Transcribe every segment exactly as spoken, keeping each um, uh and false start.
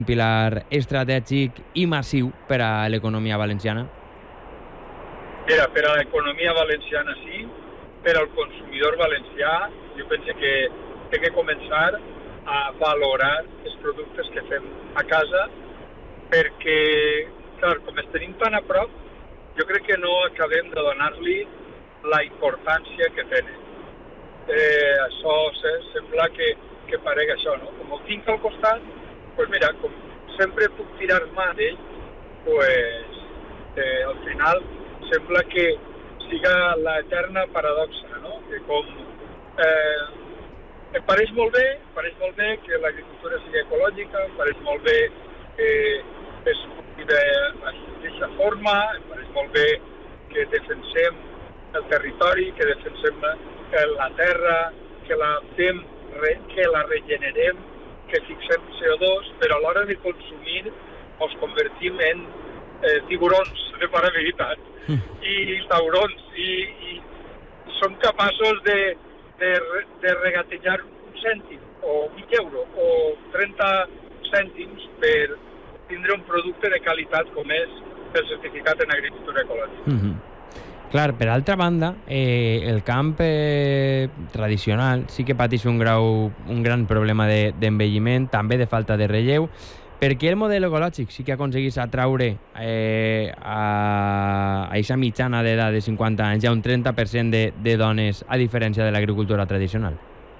un pilar estratègic i massiu per a l'economia valenciana? Mira, per a l'economia valenciana sí, per al consumidor valencià jo penso que té que començar a valorar els productes que fem a casa perquè, clar, com es tenim tan a prop, jo crec que no acabem de donar-li la importància que tenen. Eh, això se, sembla que, que parega això, no? Com ho tinc al costat, pues mira, com sempre puc tirar mà d'ell, pues eh, al final sembla que siga l'eterna paradoxa, no? Que com eh, em pareix molt bé, em pareix molt bé que l'agricultura sigui ecològica, em pareix molt bé que es cultive d'aquesta forma, em pareix molt bé que defensem el territori, que defensem la terra, que la fem, que la regenerem, que fixem C O dos, però a l'hora de consumir ens convertim en eh, tiburons de paraveritat i taurons i, i som capaços de, de, de regatejar un cèntim o mig euro o trenta cèntims per tindre un producte de qualitat com és el certificat en agricultura ecològica. Mm-hmm. Clar, per altra banda, eh, el camp eh, tradicional sí que pateix un, grau, un gran problema de, d'envelliment, també de falta de relleu. Per què el model ecològic sí que aconseguís atraure eh, a aquesta mitjana d'edat de cinquanta anys ja un trenta per cent de, de dones, a diferència de l'agricultura tradicional?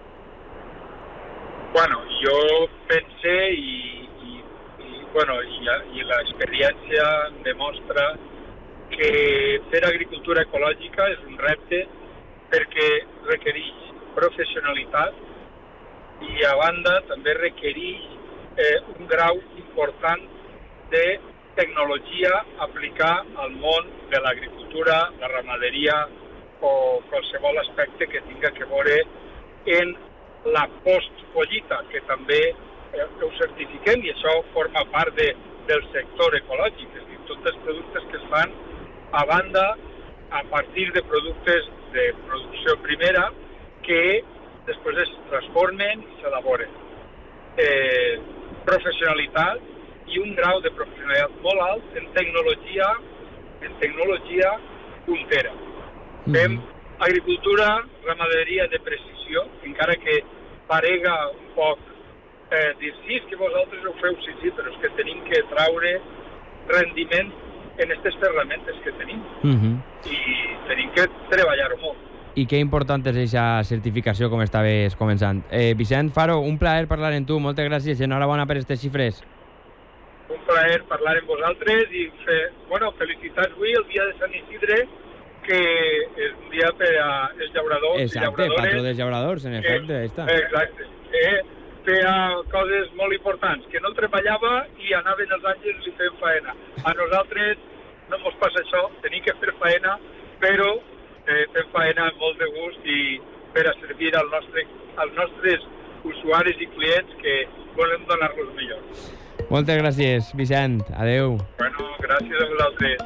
Bueno, jo pensé i, i, i, bueno, i, i l'experiència demostra que fer agricultura ecològica és un repte perquè requereix professionalitat i a banda també requereix eh, un grau important de tecnologia a aplicar al món de l'agricultura, la ramaderia o qualsevol aspecte que tinga que veure en la postcollita, que també eh, ho certifiquem i això forma part de, del sector ecològic, és a dir, tots els productes que es fan a banda a partir de productes de producció primera que després es transformen i s'elaboren. Eh, professionalitat i un grau de professionalitat molt alt en tecnologia, en tecnologia puntera. Mm-hmm. Fem agricultura, ramaderia de precisió, encara que parega un poc eh, dir sí, és que vosaltres ho feu, sí, sí, però és que tenim que traure rendiment en aquestes ferramentes que tenim. Mm-hmm. I tenim que treballar-ho molt. I que important és aquesta certificació, com estaves començant. Eh, Vicent Faro, un plaer parlar amb tu, moltes gràcies i enhorabona per aquestes xifres. Un plaer parlar amb vosaltres i fer, bueno, felicitats avui el dia de Sant Isidre, que és un dia per als llauradors Exacte, i llauradores. Exacte, patró dels llauradors, en efecte, que, està. Exacte, que feia coses molt importants, que no treballava i anaven els àngels i feien faena. A nosaltres no ens passa això, tenim que fer faena, però eh, fem faena amb molt de gust i per a servir al nostre, als nostres usuaris i clients que volem donar-los millor. Moltes gràcies, Vicent. Adeu. Bueno, gràcies a vosaltres.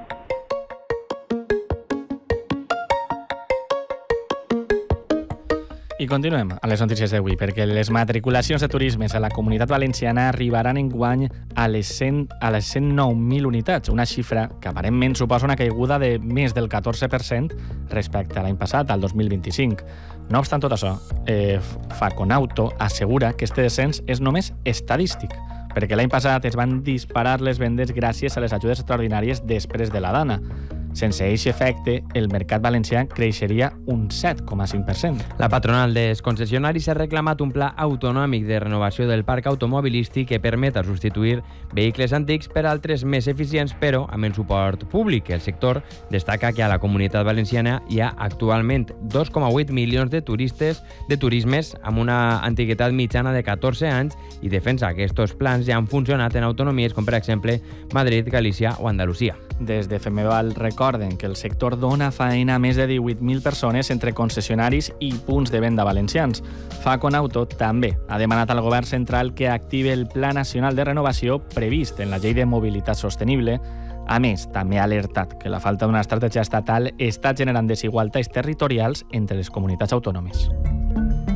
I continuem a les notícies d'avui, perquè les matriculacions de turismes a la Comunitat Valenciana arribaran enguany a les cent, a les cent nou mil unitats, una xifra que aparentment suposa una caiguda de més del catorze per cent respecte a l'any passat, al dos mil vint-i-cinc. No obstant tot això, eh, Faconauto assegura que este descens és només estadístic, perquè l'any passat es van disparar les vendes gràcies a les ajudes extraordinàries després de la Dana. Sense aquest efecte, el mercat valencià creixeria un set coma cinc per cent. La patronal dels concessionaris ha reclamat un pla autonòmic de renovació del parc automobilístic que permeta substituir vehicles antics per altres més eficients, però amb el suport públic. El sector destaca que a la Comunitat Valenciana hi ha actualment dos coma vuit milions de turistes de turismes amb una antiguitat mitjana de catorze anys i defensa que aquests plans ja han funcionat en autonomies com, per exemple, Madrid, Galícia o Andalusia. Des de Femeval recorden que el sector dona feina a més de divuit mil persones entre concessionaris i punts de venda valencians. Faconauto també ha demanat al govern central que active el Pla Nacional de Renovació previst en la Llei de Mobilitat Sostenible. A més, també ha alertat que la falta d'una estratègia estatal està generant desigualtats territorials entre les comunitats autònomes.